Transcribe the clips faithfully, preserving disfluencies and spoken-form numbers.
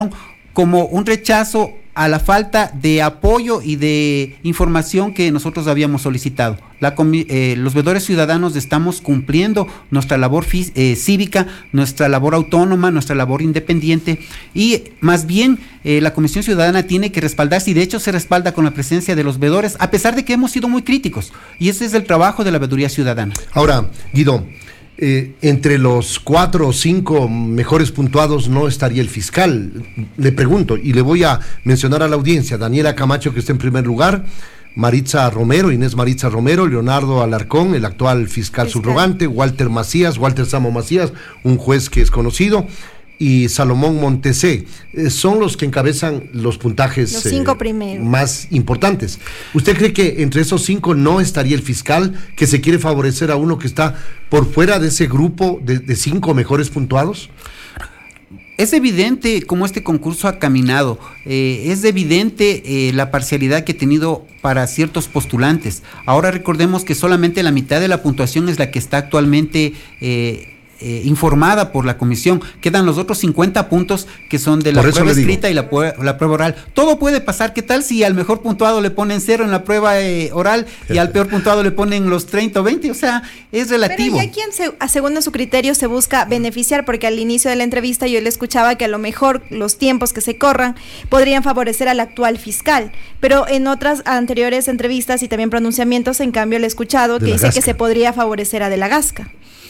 como un rechazo a la falta de apoyo y de información que nosotros habíamos solicitado. La comi- eh, los veedores ciudadanos estamos cumpliendo nuestra labor fí- eh, cívica, nuestra labor autónoma, nuestra labor independiente, y más bien eh, la Comisión Ciudadana tiene que respaldarse, y de hecho se respalda con la presencia de los veedores, a pesar de que hemos sido muy críticos, y ese es el trabajo de la veeduría ciudadana. Ahora, Guido, Eh, entre los cuatro o cinco mejores puntuados no estaría el fiscal. Le pregunto, y le voy a mencionar a la audiencia: Daniela Camacho, que está en primer lugar, Maritza Romero, Inés Maritza Romero, Leonardo Alarcón, el actual fiscal, fiscal subrogante, Walter Macías, Walter Samo Macías, un juez que es conocido, y Salomón Montesé. Eh, son los que encabezan los puntajes los cinco eh, primeros. más importantes. ¿Usted cree que entre esos cinco no estaría el fiscal, que se quiere favorecer a uno que está por fuera de ese grupo de, de cinco mejores puntuados? Es evidente cómo este concurso ha caminado, eh, es evidente eh, la parcialidad que ha tenido para ciertos postulantes. Ahora recordemos que solamente la mitad de la puntuación es la que está actualmente eh, Eh, informada por la comisión. Quedan los otros cincuenta puntos que son de la prueba escrita y la, la prueba oral. Todo puede pasar. ¿Qué tal si al mejor puntuado le ponen cero en la prueba eh, oral y al peor puntuado le ponen los treinta o veinte? O sea, es relativo. Pero ¿y a quién, se, a segundo su criterio, se busca beneficiar? Porque al inicio de la entrevista yo le escuchaba que a lo mejor los tiempos que se corran podrían favorecer al actual fiscal, pero en otras anteriores entrevistas y también pronunciamientos, en cambio, le he escuchado que dice que se podría favorecer a De la Gasca.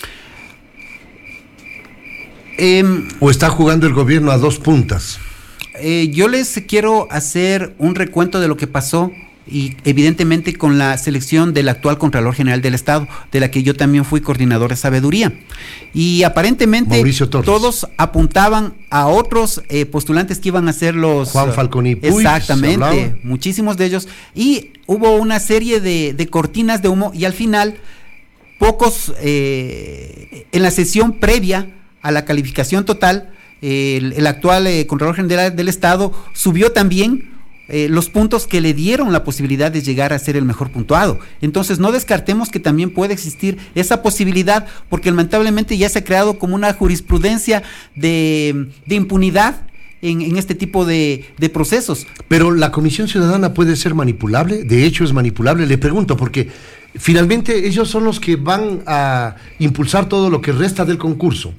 Eh, ¿O está jugando el gobierno a dos puntas? Eh, yo les quiero hacer un recuento de lo que pasó, y evidentemente con la selección del actual Contralor General del Estado, de la que yo también fui coordinador de sabeduría. Y aparentemente todos apuntaban a otros eh, postulantes que iban a ser los... Juan Falcón y Puig. Exactamente, muchísimos de ellos. Y hubo una serie de, de cortinas de humo, y al final, pocos, eh, en la sesión previa a la calificación total, eh, el, el actual eh, Contralor General del Estado subió también eh, los puntos que le dieron la posibilidad de llegar a ser el mejor puntuado. Entonces no descartemos que también puede existir esa posibilidad, porque lamentablemente ya se ha creado como una jurisprudencia de, de impunidad en, en este tipo de, de procesos. Pero la Comisión Ciudadana puede ser manipulable. De hecho es manipulable. Le pregunto porque finalmente ellos son los que van a impulsar todo lo que resta del concurso.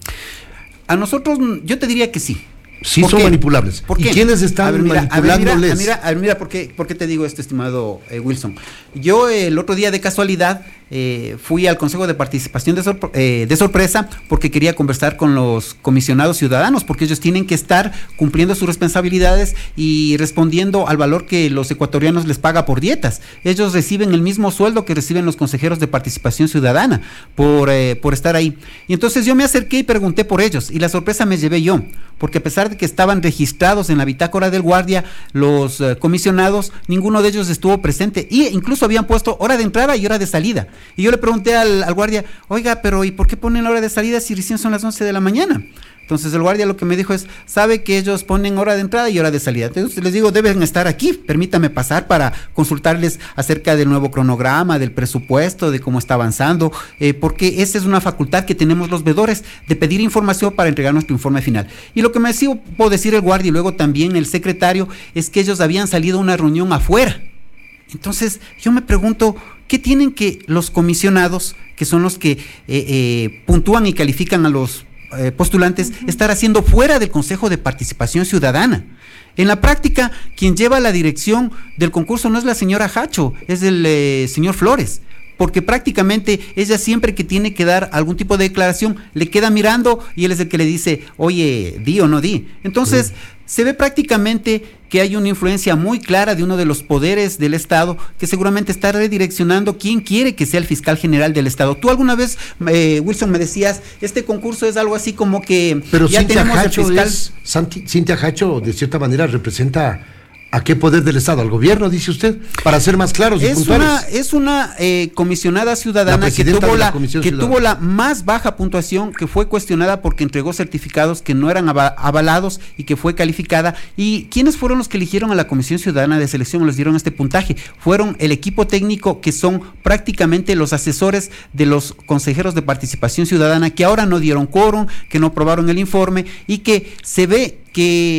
A nosotros, yo te diría que sí. Sí son manipulables. ¿Por ¿Y qué? quiénes están a ver, mira, manipulándoles? A ver, mira, a ver, mira ¿por qué, por qué te digo esto, estimado eh, Wilson? Yo eh, el otro día de casualidad eh, fui al Consejo de Participación de, sorpre- eh, de sorpresa, porque quería conversar con los comisionados ciudadanos, porque ellos tienen que estar cumpliendo sus responsabilidades y respondiendo al valor que los ecuatorianos les paga por dietas. Ellos reciben el mismo sueldo que reciben los consejeros de Participación Ciudadana por, eh, por estar ahí. Y entonces yo me acerqué y pregunté por ellos, y la sorpresa me llevé yo, porque a pesar de que estaban registrados en la bitácora del guardia los uh, comisionados, ninguno de ellos estuvo presente, y incluso habían puesto hora de entrada y hora de salida. Y yo le pregunté al, al guardia: oiga, pero ¿y por qué ponen hora de salida si recién son las once de la mañana? Entonces el guardia lo que me dijo es: sabe que ellos ponen hora de entrada y hora de salida. Entonces les digo, deben estar aquí, permítame pasar para consultarles acerca del nuevo cronograma, del presupuesto, de cómo está avanzando, eh, porque esa es una facultad que tenemos los veedores, de pedir información para entregar nuestro informe final. Y lo que me pudo decir el guardia y luego también el secretario es que ellos habían salido a una reunión afuera. Entonces yo me pregunto, ¿qué tienen que los comisionados, que son los que eh, eh, puntúan y califican a los Eh, postulantes, uh-huh, estar haciendo fuera del Consejo de Participación Ciudadana? En la práctica, quien lleva la dirección del concurso no es la señora Hacho, es el eh, señor Flores, porque prácticamente ella siempre que tiene que dar algún tipo de declaración le queda mirando y él es el que le dice: oye, di o no di. Entonces sí, se ve prácticamente que hay una influencia muy clara de uno de los poderes del Estado que seguramente está redireccionando quién quiere que sea el fiscal general del Estado. Tú alguna vez, eh, Wilson, me decías, este concurso es algo así como que pero ya Cintia tenemos Hacho el fiscal. Es, Santi, Cintia Hacho de cierta manera representa ¿a qué poder del Estado? ¿Al gobierno, dice usted? Para ser más claros y es puntuales. Una, es una eh, comisionada ciudadana que, tuvo la, la que ciudadana. tuvo la más baja puntuación, que fue cuestionada porque entregó certificados que no eran avalados y que fue calificada. ¿Y quiénes fueron los que eligieron a la Comisión Ciudadana de Selección o les dieron este puntaje? Fueron el equipo técnico, que son prácticamente los asesores de los consejeros de Participación Ciudadana, que ahora no dieron quórum, que no aprobaron el informe y que se ve que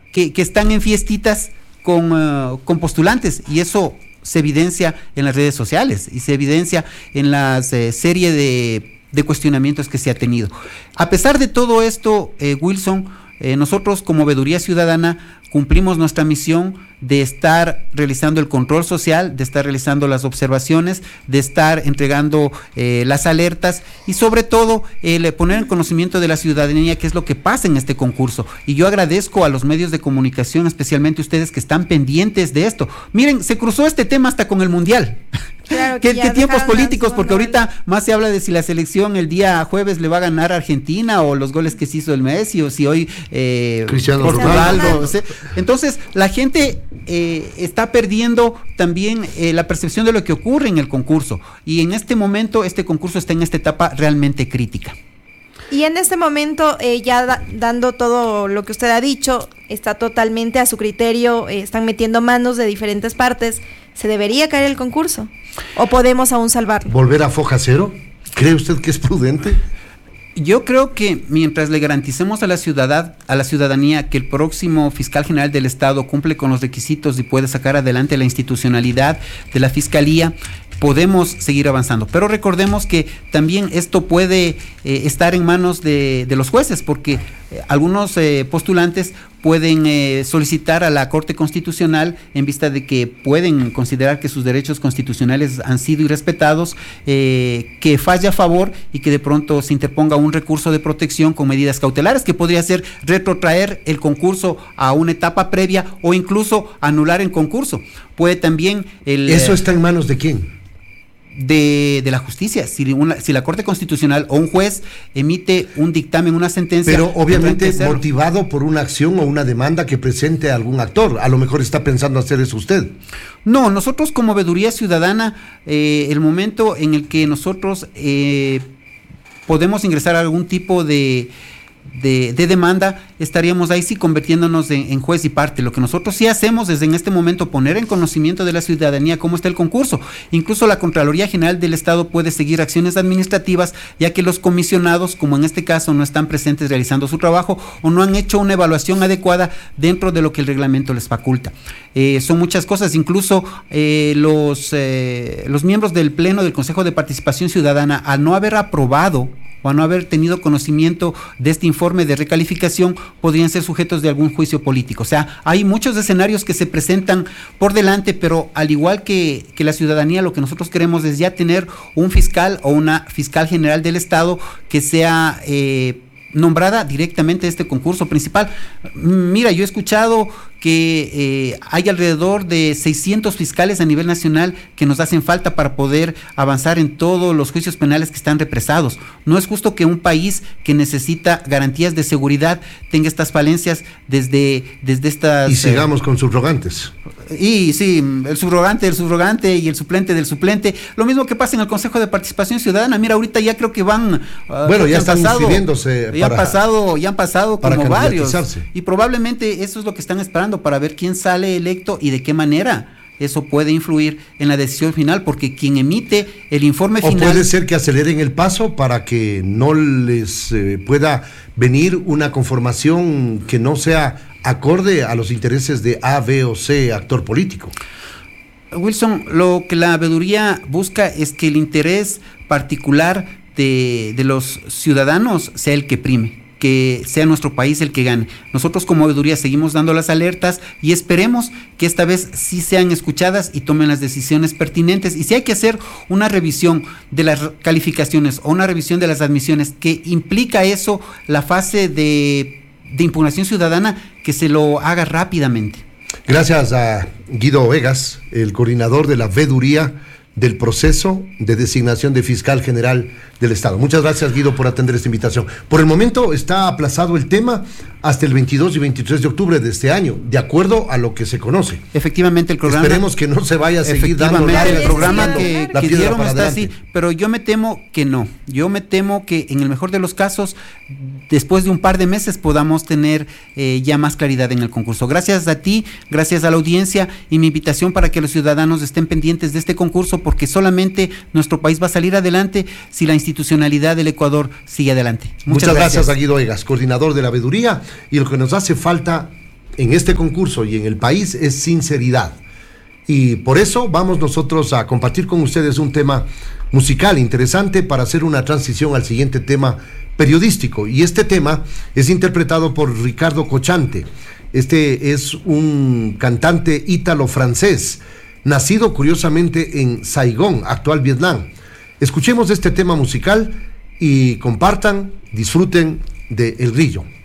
que, que están en fiestitas con, uh, con postulantes, y eso se evidencia en las redes sociales y se evidencia en la eh, serie de, de cuestionamientos que se ha tenido. A pesar de todo esto, eh, Wilson, eh, nosotros como Veeduría Ciudadana cumplimos nuestra misión de estar realizando el control social, de estar realizando las observaciones, de estar entregando eh, las alertas y sobre todo el eh, poner en conocimiento de la ciudadanía qué es lo que pasa en este concurso. Y yo agradezco a los medios de comunicación, especialmente ustedes que están pendientes de esto. Miren, se cruzó este tema hasta con el Mundial. Claro, ¿Qué, que qué tiempos políticos? Segundo, porque ahorita más se habla de si la selección el día jueves le va a ganar a Argentina o los goles que se hizo el Messi o si hoy eh, Cristiano Portugal. Ronaldo. O sea, entonces la gente eh, está perdiendo también eh, la percepción de lo que ocurre en el concurso, y en este momento este concurso está en esta etapa realmente crítica. Y en este momento, eh, ya da, dando todo lo que usted ha dicho, está totalmente a su criterio, eh, están metiendo manos de diferentes partes. ¿Se debería caer el concurso? ¿O podemos aún salvarlo? ¿Volver a foja cero? ¿Cree usted que es prudente? Yo creo que mientras le garanticemos a la ciudad, a la ciudadanía que el próximo fiscal general del Estado cumple con los requisitos y puede sacar adelante la institucionalidad de la fiscalía, podemos seguir avanzando. Pero recordemos que también esto puede eh, estar en manos de, de los jueces, porque eh, algunos eh, postulantes pueden eh, solicitar a la Corte Constitucional, en vista de que pueden considerar que sus derechos constitucionales han sido irrespetados, eh, que falle a favor y que de pronto se interponga un recurso de protección con medidas cautelares, que podría ser retrotraer el concurso a una etapa previa o incluso anular el concurso. Puede también... el ¿Eso está en manos de quién? De, de la justicia. Si, una, si la Corte Constitucional o un juez emite un dictamen, una sentencia... Pero obviamente motivado por una acción o una demanda que presente algún actor. A lo mejor está pensando hacer eso usted. No, nosotros como Veeduría Ciudadana, eh, el momento en el que nosotros eh, podemos ingresar a algún tipo de... De, de demanda, estaríamos ahí sí convirtiéndonos en, en juez y parte. Lo que nosotros sí hacemos es en este momento poner en conocimiento de la ciudadanía cómo está el concurso. Incluso la Contraloría General del Estado puede seguir acciones administrativas, ya que los comisionados, como en este caso, no están presentes realizando su trabajo o no han hecho una evaluación adecuada dentro de lo que el reglamento les faculta. Eh, son muchas cosas, incluso eh, los, eh, los miembros del Pleno del Consejo de Participación Ciudadana, al no haber aprobado o a no haber tenido conocimiento de este informe de recalificación, podrían ser sujetos de algún juicio político. O sea, hay muchos escenarios que se presentan por delante, pero al igual que, que la ciudadanía, lo que nosotros queremos es ya tener un fiscal o una fiscal general del Estado que sea eh, nombrada directamente a este concurso principal. Mira, yo he escuchado que eh, hay alrededor de seiscientos fiscales a nivel nacional que nos hacen falta para poder avanzar en todos los juicios penales que están represados. No es justo que un país que necesita garantías de seguridad tenga estas falencias desde, desde estas... Y sigamos eh, con subrogantes. Y sí, el subrogante del subrogante y el suplente del suplente. Lo mismo que pasa en el Consejo de Participación Ciudadana. Mira, ahorita ya creo que van... Uh, bueno, ya están pasado, inscribiéndose ya han pasado, ya han pasado como varios. Y probablemente eso es lo que están esperando, para ver quién sale electo y de qué manera eso puede influir en la decisión final, porque quien emite el informe final... O puede ser que aceleren el paso para que no les eh, pueda venir una conformación que no sea acorde a los intereses de A, B o C actor político. Wilson, lo que la veeduría busca es que el interés particular de, de los ciudadanos sea el que prime, que sea nuestro país el que gane. Nosotros como veeduría seguimos dando las alertas y esperemos que esta vez sí sean escuchadas y tomen las decisiones pertinentes. Y si hay que hacer una revisión de las calificaciones o una revisión de las admisiones que implica eso, la fase de, de impugnación ciudadana, que se lo haga rápidamente. Gracias a Guido Vegas, el coordinador de la veeduría del proceso de designación de fiscal general del Estado. Muchas gracias, Guido, por atender esta invitación. Por el momento está aplazado el tema hasta el veintidós y veintitrés de octubre de este año, de acuerdo a lo que se conoce. Efectivamente, el programa... Esperemos que no se vaya a seguir dando la, el programa que, la que dieron está adelante. así, pero yo me temo que no. Yo me temo que en el mejor de los casos, después de un par de meses, podamos tener eh, ya más claridad en el concurso. Gracias a ti, gracias a la audiencia, y mi invitación para que los ciudadanos estén pendientes de este concurso, porque solamente nuestro país va a salir adelante si la institucionalidad del Ecuador sigue adelante. Muchas, Muchas gracias. gracias a Guido Egas, coordinador de la veeduría, y lo que nos hace falta en este concurso y en el país es sinceridad. Y por eso vamos nosotros a compartir con ustedes un tema musical interesante para hacer una transición al siguiente tema periodístico. Y este tema es interpretado por Ricardo Cochante. Este es un cantante ítalo-francés, nacido curiosamente en Saigón, actual Vietnam. Escuchemos este tema musical y compartan, disfruten de El Grillo.